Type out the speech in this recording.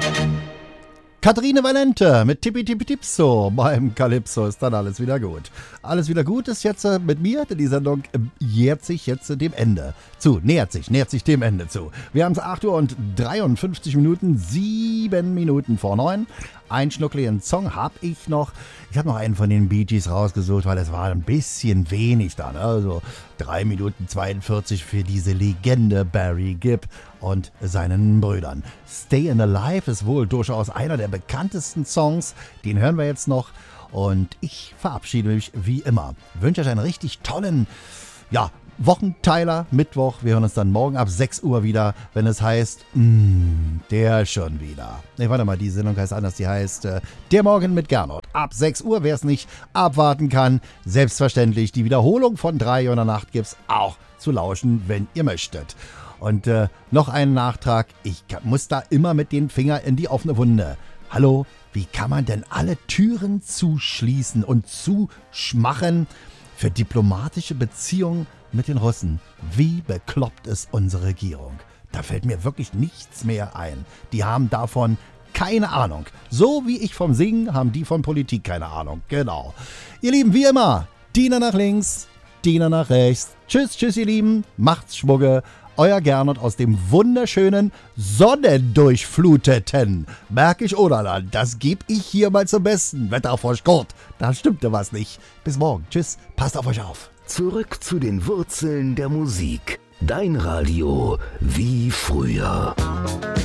Katharine Valente mit Tippi Tippi Tipso beim Calypso ist dann alles wieder gut. Alles wieder gut ist jetzt mit mir, denn die Sendung nähert sich dem Ende zu. Wir haben es 8 Uhr und 53 Minuten, 7 Minuten vor 9. Einen schnuckligen Song habe ich noch. Ich habe noch einen von den Bee Gees rausgesucht, weil es war ein bisschen wenig dann. Also 3 Minuten 42 für diese Legende Barry Gibb und seinen Brüdern. Stayin' Alive ist wohl durchaus einer der bekanntesten Songs. Den hören wir jetzt noch. Und ich verabschiede mich wie immer. Wünsche euch einen richtig tollen, Wochenteiler, Mittwoch. Wir hören uns dann morgen ab 6 Uhr wieder, wenn es heißt, der schon wieder. Nee, warte mal, die Sendung heißt anders. Die heißt Der Morgen mit Gernot. Ab 6 Uhr, wer es nicht abwarten kann, selbstverständlich die Wiederholung von 3 Uhr in der Nacht gibt's auch zu lauschen, wenn ihr möchtet. Und noch einen Nachtrag. Ich muss da immer mit dem Finger in die offene Wunde. Hallo, wie kann man denn alle Türen zuschließen und zuschmachen für diplomatische Beziehungen mit den Russen? Wie bekloppt ist unsere Regierung? Da fällt mir wirklich nichts mehr ein. Die haben davon keine Ahnung. So wie ich vom Singen, haben die von Politik keine Ahnung. Genau. Ihr Lieben, wie immer, Diener nach links, Diener nach rechts. Tschüss, ihr Lieben. Macht's Schmugge. Euer Gernot aus dem wunderschönen, sonnendurchfluteten Märkisch Oderland. Das gebe ich hier mal zum Besten. Wetterfrosch Kurt, da stimmte was nicht. Bis morgen. Tschüss, passt auf euch auf. Zurück zu den Wurzeln der Musik. Dein Radio wie früher.